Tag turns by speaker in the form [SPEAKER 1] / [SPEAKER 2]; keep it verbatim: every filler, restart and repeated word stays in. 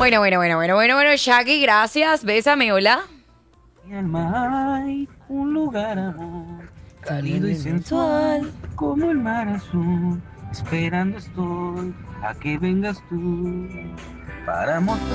[SPEAKER 1] Bueno, bueno, bueno, bueno, bueno, bueno, Shaggy, gracias. Bésame, hola.
[SPEAKER 2] Mi alma hay un lugar, amor, cálido y sensual, como el mar azul. Esperando estoy a que vengas tú para mostrar.